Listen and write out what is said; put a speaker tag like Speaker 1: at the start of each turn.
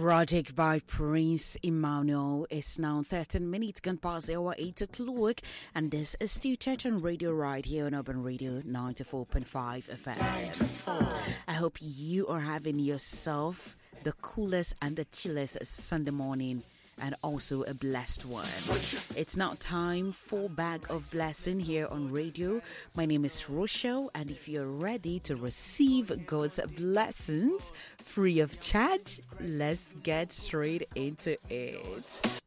Speaker 1: Project by Prince Emmanuel. It's now 13 minutes gone past the hour 8 o'clock, and this is Stu Church on Radio right here on Urban Radio 94.5 FM. I hope you are having yourself the coolest and the chillest Sunday morning, and also a blessed one. It's now time for Bag of Blessing here on radio. My name is Rochelle, and if you're ready to receive God's blessings free of charge, let's get straight into it.